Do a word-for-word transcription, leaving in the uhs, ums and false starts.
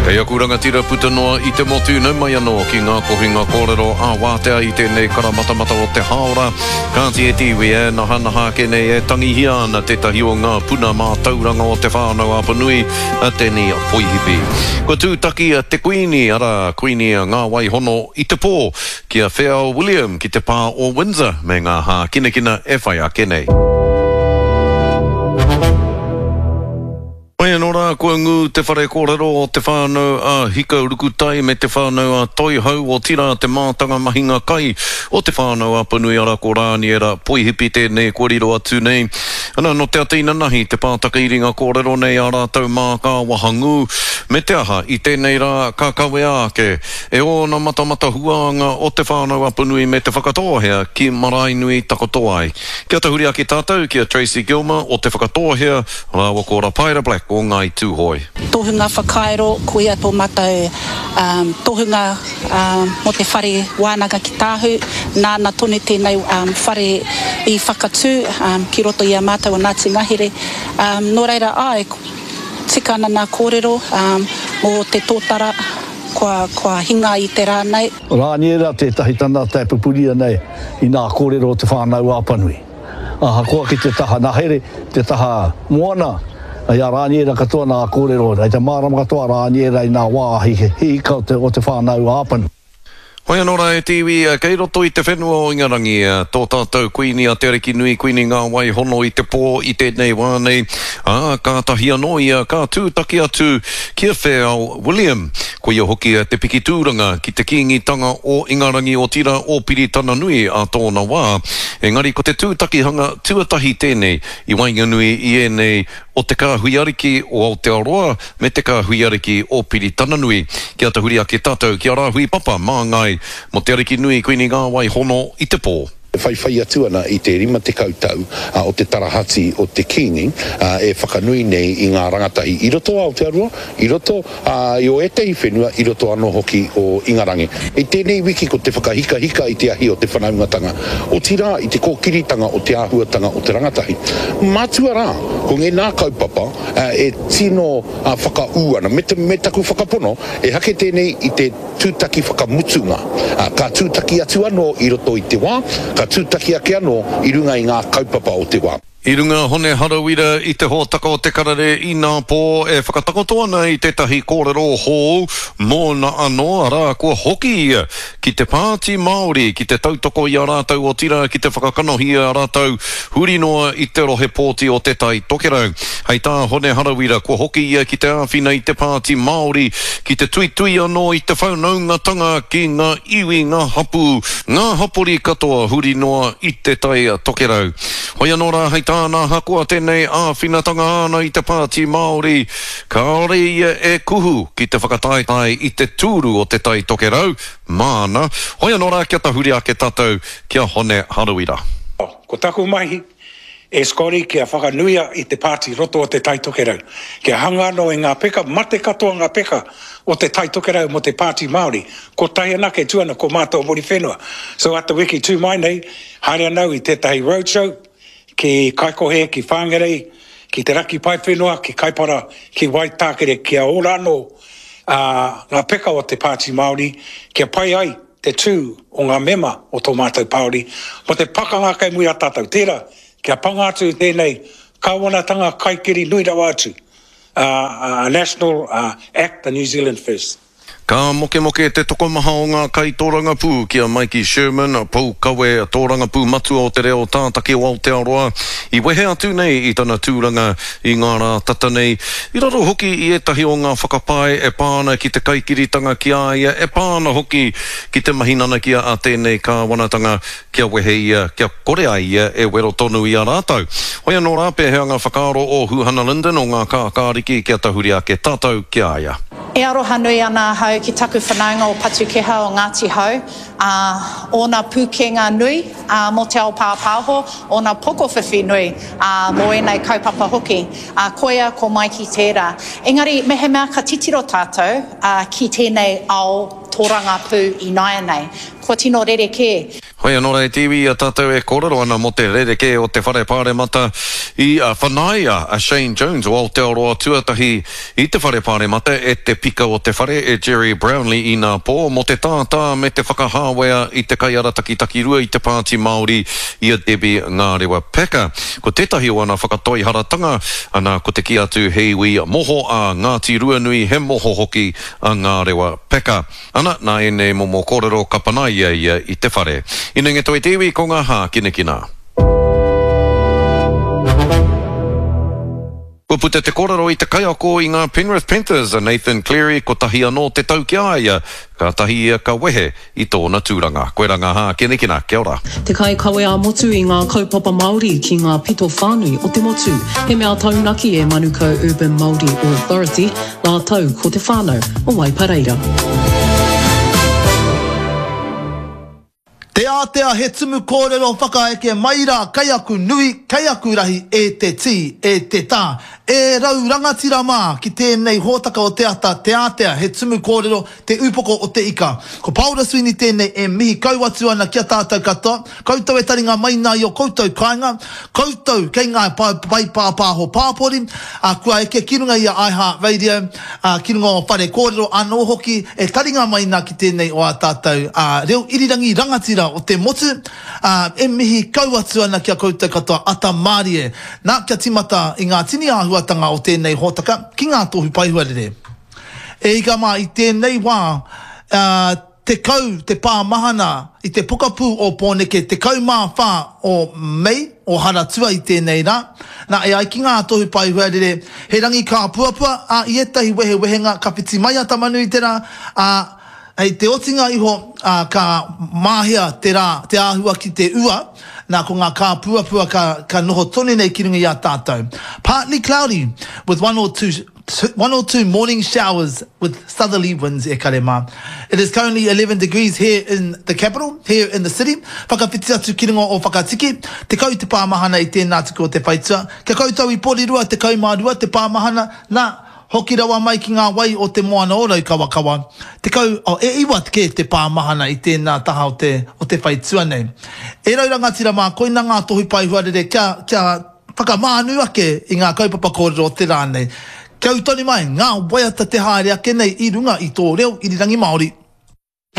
Kei aku rangatira putanoa I te motu nau mai anō ki ngā kohinga kōrero a wātea I tēnei karamatamata o te haora. Kāti e tiwi e naha naha kenei e tangihia ana tētahi o ngā puna mā tauranga o te whānau Apanui a tēnei a Poihipi. Ko tūtaki a te Queenie, ara Queenie a ngā wai hono I te pō ki a Whea William ki te pā o Windsor me ngā hā kinakina e whai a kenei. Mai anō rā, kua ngu te whare kōrero o te whānau a Hika Urukutai me te whānau a Toihau o tira te mātanga mahinga kai o te whānau Apanui ara ko rāni era Poihipi tēnei kōrero atu nei. Ana no te ateina nahi te pātaka I ringa kōrero nei a rātau mā kā wahangu me te aha I tēnei rā ka kawe ake e o na matamata huanga o te whānau Apanui me te whakatōhea ki Marainui takotoai. Kia tahuri ake tātou ki a Tracy Gilmer o te whakatōhea rāwa ko Rapaira Black o Ngai Tūhoi. Tohunga whakaero kuia tō matau um, tohunga um, mo te whare wānanga ki tāhu nāna tonu tēnei um, whare I whakatū um, ki roto I a mātou o Ngāti Ngahere. Um, nō reira ai, tika ana nā kōrero um, mo te tōtara kua, kua hinga I te rānei. Rāni era tētahi tana taipupuria nei I nā kōrero o te whānau Apanui. Aha koa ki te taha nahere, te taha moana, ai a rāni era katoa nā kōrero, ai te mārama katoa rāni era I nā wāhi hi kau te, o te whānau Apanui. Hoi anō rā e tiwi, kei roto I te whenua o Ingarangi, tō tātou Queenie a te ariki nui, Queenie ngā wai hono I te pō I tēnei wānei, ā, kā tahi anō ia, kā tūtaki atu, kia Whea William, ko ia hoki a te piki tūranga ki te kingitanga o Ingarangi o tira o Piritana Nui a tōna wā, engari ko te tūtaki hanga tuatahi tēnei I Wainganui I enei o te kāhui ariki o Aotearoa me te kāhui ariki o Piritana Nui. Kia tahuri ake tātou, kia rāhui papa, mā ngai, mo te ariki nui Queenie ngā wai hono I te pō. Whaiwhai atu ana I te rima te kautau uh, o te tarahati o te kinging uh, e whakanui nei I ngā rangatahi I roto a Aotearoa, I roto uh, I o etei whenua, I roto anō hoki o Ingarangi. I tēnei wiki ko te whakahika hika I te ahi o te whanaungatanga. O tira I te kōkiritanga o te āhuatanga o te rangatahi. Mātua rā, ko ngē nā kaupapa uh, e tino uh, whakaū ana, me, te, me taku whakapono, e hake tēnei I te tūtaki whakamutunga. Uh, ka tūtaki atu anō I roto I te wā, ka tūtaki ake anō I runga I ngā kaupapa o te wā. I runga hone harawira I te hōtaka o te karare I nā pō e whakatakoto ana I tētahi kōrero hou mō na anō ara kua hoki ia ki te pāti Māori ki te tautoko I a rātau o tira ki te whakakanohi a rātau huri noa I te rohe pōti o te tai tokerau. Hei tā hone harawira kua hoki ia ki te āwhina I te pāti Māori ki te tui tui anō I te whaunaungatanga ki ngā iwi ngā hapu ngā hapori katoa huri noa I te tai tokerau. Hoi anō rā hei tā nā hakoa tēnei āwhinatanga ana I te pāti Māori, ka ore ia e kuhu ki te whakataitai I te tūru o te tai tokerau, māna, hoi anō rā kia tahuri ake tātou kia hone harawira. Ko taku mahi, e skori kia whakanuia I te pāti roto o te tai tokerau. Kia hangano e ngā peka, mate katoa ngā peka o te tai tokerau mo te pāti Māori. Ko tai anake tuana ko mātou mori whenua. So at the wiki tū mai nei, haere anau I tētahi roadshow, ki Kaikohe, ki Whangarei, ki te raki pai whenua, ki Kaipara, ki Waitakere, ki a Orano, uh, ngā peka o te pāti Māori, kia pai ai te tū o ngā mema o tō mātou Māori, mo te pakanga kai mui a tātou tērā, kia pangātu tēnei kāwanatanga kaikiri nui rawa atu, uh, uh, National uh, Act, the New Zealand First. Ka moke moke te tokomaha o ngā kai tōranga pū kia Mikey Sherman, pau kawe a tōranga pū matua o te reo tātaki o Aotearoa. I wehe atu nei I tana tūranga I ngā rā tata nei. I raro hoki I etahi o ngā whakapai e pāna ki te kaikiritanga ki aia, e pāna hoki ki te mahinana kia a tēnei ka wanatanga kia wehe ia, kia korea ia e wero tonu I a rātau. Hoi anō rā pēhea ngā whakaaro o Huhana Linden o ngā kākāriki kia tahuri ake tātou kia aia. E aroha nui ana hau ki taku whanaunga o Patukeha o Ngāti Hau. Uh, ona pūkenga nui uh, mo te ao pāpāho, ona poko whiwhi nui uh, mo enei kaupapa hoki. Uh, koia ko mai ki tērā. Engari, mehe mea ka titiro tātou uh, ki tēnei ao tōranga pū I naia nei. Ko tino rere ke. Hoi anō rei T V a tātou e kōrero ana mo te rereke o te whare pāre mata i a whanaia a Shane Jones o Aotearoa tuatahi i te whare pāre mata e te pika o te whare e Jerry Brownlee i nā pō mo te tātā me te whakahāwea i te kaiara taki-taki rua i te Pāti Māori i a Debbie Ngārewa Peka. Ko tētahi o ana whakatoi haratanga ana ko te ki atu heiwi moho a Ngāti Ruanui he moho hoki a Ngārewa Peka. Ana nā e nei momo kōrero kapanaia ia i te whare. Ina nge toi tewi ko ngā hā kina kina. Ko puta te kōrero i te kaiako i ngā Penrith Panthers a Nathan Cleary ko tahi anō te tau ki aia. Ka tahi ia ka wehe i tōna tūranga. Koe rā ngā hā kina kina, kia ora. Te kai kawe a motu i ngā kaupapa Māori ki ngā pito whānui o te motu. He mea taunaki e Manuka Urban Māori Authority la tau ko te whānau o Waipareira. Te Atea he tumu kōrero whakaeke mai rā kai aku nui, kai aku rahi e te ti, e te tā. E rau rangatira mā ki tēnei hōtaka o te ata, te Atea he tumu kōrero, te upoko o te ika. Ko Paura Sweeney tēnei e mihi kauatu ana kia tātou katoa. Koutou e taringa mai nā i o koutou kāinga. Koutou kei ngā pai pāpāho pāpori. A kua eke kirunga i a iHeartRadio. A kirunga o whare kōrero anō hoki. E taringa mai nā ki tēnei o a tātou. A reo irirangi rangatira o te motu, uh, e mihi kauatu ana kia koutou katoa ata Mārie. Nā kia timata i ngā tini āhuatanga o tēnei hōtaka, ki ngā tohu paihuarere. E ika mā i tēnei wā, uh, te kau, te pāmahana, i te pokapū o Pōneke, te kau mā whā o Mei, o Haratua i tēnei rā. Nā e ai ki ngā tohu paihuarere, he rangi kā puapua, a i etahi wehe wehenga, ka piti mai ata manu i tērā, a Hei te otinga iho uh, ka māhia te rā, te āhua ki te ua, nā ko ngā kā puapua ka, ka noho tonu nei ki runga i a tātou. Partly cloudy with one or two one or two morning showers with southerly winds e kare mā. It is currently eleven degrees here in the capital, here in the city. Whakawhiti atu ki runga o whakatiki. Te kau te pāmahana i tēnā tuku o te whaitua. Ka koutou i porirua, te kau mārua, te pāmahana, nā hoki rawa mai ki ngā wai o te moana o rau kawakawa. Te kau, oh, e iwa te ke te pāmahana i tēnā taha o te, o te whaitua nei. E raurangatira mā, koina ngā tohu paihuarere, kia, kia whakamānu ake i ngā kaupapa kōrero o te rānei. Kia utoni mai, ngā waiata te haere ake nei i runga i tō reo irirangi Māori.